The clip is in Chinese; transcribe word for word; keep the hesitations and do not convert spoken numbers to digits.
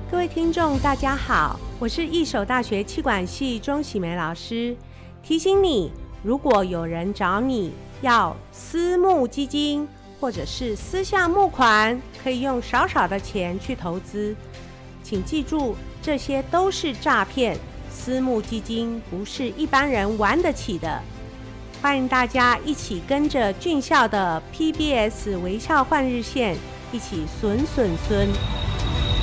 各位听众大家好，我是义守大学企管系钟喜梅老师。提醒你，如果有人找你要私募基金或者是私下募款，可以用少少的钱去投资，请记住，这些都是诈骗。私募基金不是一般人玩得起的。欢迎大家一起跟着俊孝的 P B S 微笑换日线，一起损损孙。